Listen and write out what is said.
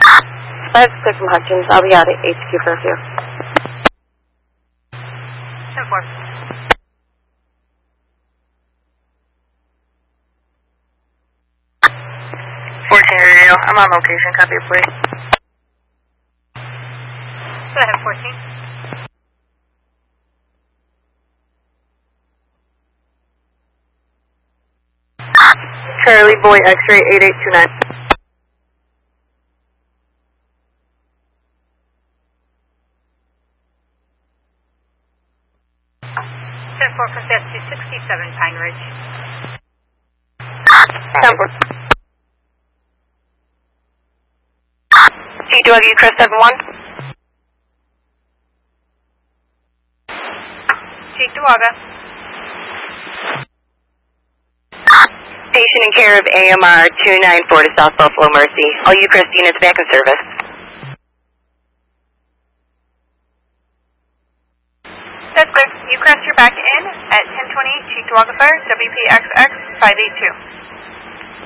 That's clear from Hutchins. I'll be out at HQ for a few. 10-4. Radio. I'm on location. Copy, please. Go ahead, 14. Charlie Boy X-ray 8829. 10-4, confess to 67 Pine Ridge. 10-4. T-Dog, you Chris 7-1. Cheektowaga. Station in care of AMR 294 to South Buffalo Mercy. All Eucharist units back in service. That's clear. Eucharist, you're back in at 1028 Cheektowaga Fire, WPXX 582.